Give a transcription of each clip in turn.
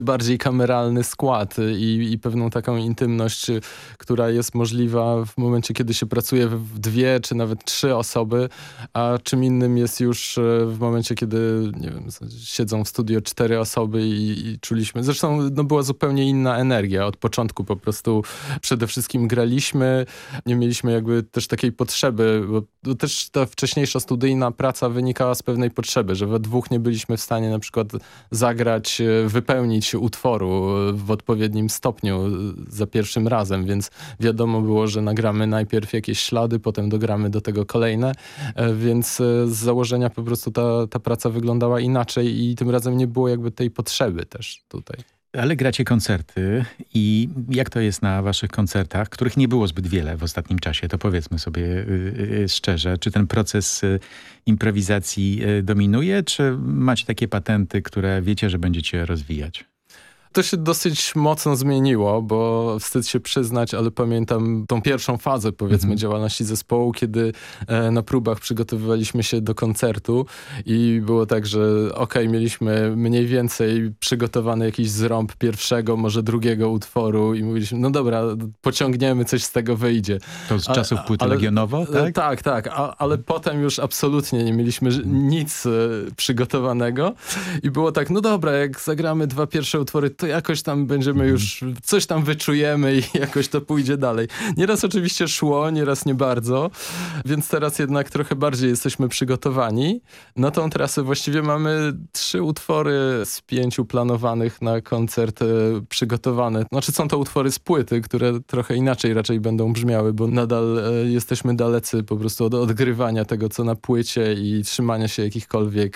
bardziej kameralny skład i pewną taką intymność, która jest możliwa w momencie, kiedy się pracuje w 2 czy nawet 3 osoby, a czym innym jest już w momencie, kiedy nie wiem, siedzą w studio 4 osoby i czuliśmy. Zresztą była zupełnie inna energia. Od początku po prostu przede wszystkim graliśmy. Nie mieliśmy jakby też takiej potrzeby, bo też ta wcześniejsza studyjna praca wynikała z pewnej potrzeby, że we 2 nie byliśmy w stanie na przykład zagrać, wypełnić utworu w odpowiednim stopniu za pierwszym razem, więc wiadomo było, że nagramy najpierw jakieś ślady, potem dogramy do tego kolejne, więc z założenia po prostu ta praca wyglądała inaczej i tym razem nie było jakby tej potrzeby też tutaj. Ale gracie koncerty i jak to jest na waszych koncertach, których nie było zbyt wiele w ostatnim czasie, to powiedzmy sobie szczerze, czy ten proces improwizacji dominuje, czy macie takie patenty, które wiecie, że będziecie rozwijać? To się dosyć mocno zmieniło, bo wstyd się przyznać, ale pamiętam tą pierwszą fazę, powiedzmy, działalności zespołu, kiedy na próbach przygotowywaliśmy się do koncertu i było tak, że mieliśmy mniej więcej przygotowany jakiś zrąb pierwszego, może drugiego utworu i mówiliśmy, no dobra, pociągniemy, coś z tego wyjdzie. To z czasów płyty Legionowo, tak? Tak, ale potem już absolutnie nie mieliśmy nic przygotowanego i było tak, no dobra, jak zagramy 2 pierwsze utwory, to jakoś tam będziemy już, coś tam wyczujemy i jakoś to pójdzie dalej. Nieraz oczywiście szło, nieraz nie bardzo, więc teraz jednak trochę bardziej jesteśmy przygotowani. Na tą trasę właściwie mamy 3 utwory z 5 planowanych na koncert przygotowane. Znaczy są to utwory z płyty, które trochę inaczej raczej będą brzmiały, bo nadal jesteśmy dalecy po prostu od odgrywania tego, co na płycie i trzymania się jakichkolwiek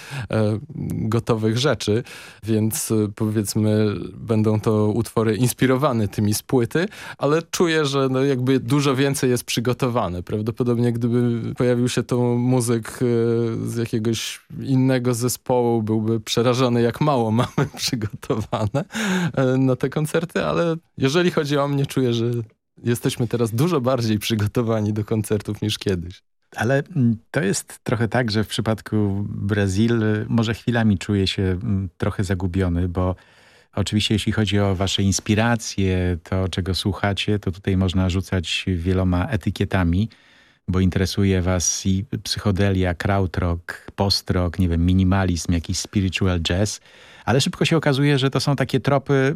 gotowych rzeczy, więc powiedzmy będą to utwory inspirowane tymi z płyty, ale czuję, że jakby dużo więcej jest przygotowane. Prawdopodobnie gdyby pojawił się to muzyk z jakiegoś innego zespołu, byłby przerażony, jak mało mamy przygotowane na te koncerty, ale jeżeli chodzi o mnie, czuję, że jesteśmy teraz dużo bardziej przygotowani do koncertów niż kiedyś. Ale to jest trochę tak, że w przypadku Brazil może chwilami czuję się trochę zagubiony, bo oczywiście jeśli chodzi o wasze inspiracje, to czego słuchacie, to tutaj można rzucać wieloma etykietami, bo interesuje was i psychodelia, krautrock, postrock, nie wiem, minimalizm, jakiś spiritual jazz, ale szybko się okazuje, że to są takie tropy,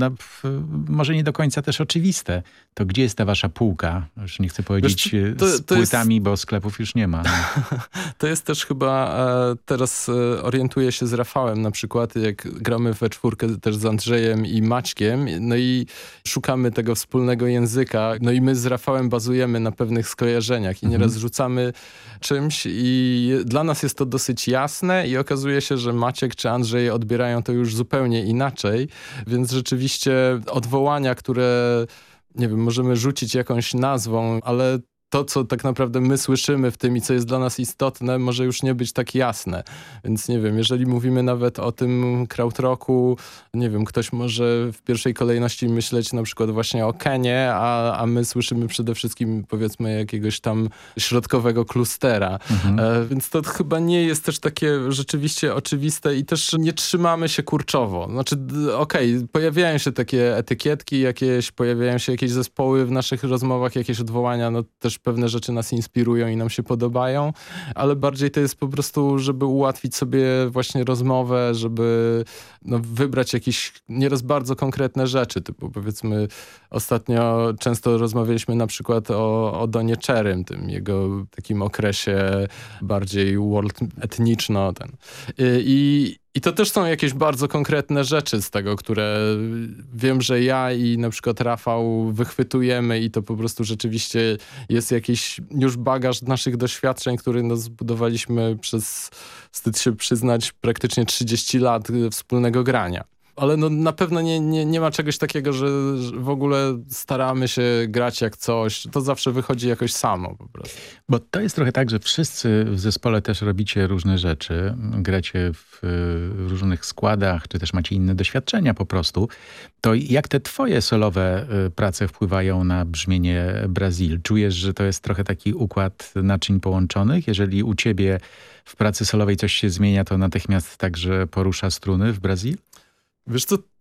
może nie do końca też oczywiste. To gdzie jest ta wasza półka? Już nie chcę powiedzieć z płytami, bo sklepów już nie ma. To jest też chyba, teraz orientuję się z Rafałem na przykład, jak gramy we 4 też z Andrzejem i Maćkiem, no i szukamy tego wspólnego języka, no i my z Rafałem bazujemy na pewnych skojarzeniach i nieraz rzucamy czymś i dla nas jest to dosyć jasne i okazuje się, że Maciek czy Andrzej odbierają to już zupełnie inaczej, więc rzeczywiście odwołania, które nie wiem, możemy rzucić jakąś nazwą, ale to, co tak naprawdę my słyszymy w tym i co jest dla nas istotne, może już nie być tak jasne. Więc nie wiem, jeżeli mówimy nawet o tym krautrocku, nie wiem, ktoś może w pierwszej kolejności myśleć na przykład właśnie o Kenie, a my słyszymy przede wszystkim powiedzmy jakiegoś tam środkowego klustera. Więc to chyba nie jest też takie rzeczywiście oczywiste i też nie trzymamy się kurczowo. Znaczy, pojawiają się takie etykietki pojawiają się jakieś zespoły w naszych rozmowach, jakieś odwołania, no też pewne rzeczy nas inspirują i nam się podobają, ale bardziej to jest po prostu, żeby ułatwić sobie właśnie rozmowę, żeby wybrać jakieś nieraz bardzo konkretne rzeczy, typu powiedzmy ostatnio często rozmawialiśmy na przykład o Donie Cherrym, tym jego takim okresie bardziej world etniczno. I to też są jakieś bardzo konkretne rzeczy z tego, które wiem, że ja i na przykład Rafał wychwytujemy i to po prostu rzeczywiście jest jakiś już bagaż naszych doświadczeń, który zbudowaliśmy przez, wstyd się przyznać, praktycznie 30 lat wspólnego grania. Ale na pewno nie ma czegoś takiego, że w ogóle staramy się grać jak coś. To zawsze wychodzi jakoś samo po prostu. Bo to jest trochę tak, że wszyscy w zespole też robicie różne rzeczy. Gracie w różnych składach, czy też macie inne doświadczenia po prostu. To jak te twoje solowe prace wpływają na brzmienie Brazil? Czujesz, że to jest trochę taki układ naczyń połączonych? Jeżeli u ciebie w pracy solowej coś się zmienia, to natychmiast także porusza struny w Brazil? Wiesz co,